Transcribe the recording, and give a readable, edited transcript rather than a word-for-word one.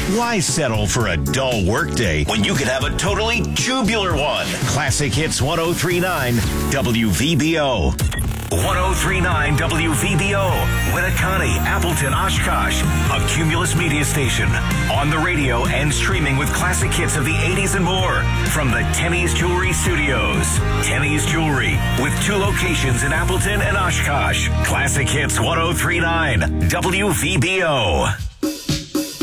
Why settle for a dull workday when you could have a totally tubular one? Classic Hits 1039 WVBO. 1039 WVBO, Winnicott, Appleton, Oshkosh, a Cumulus media station. On the radio and streaming with classic hits of the 80s and more. From the Tenney's Jewelry Studios. Tenney's Jewelry, with 2 locations in Appleton and Oshkosh. Classic Hits 1039 WVBO.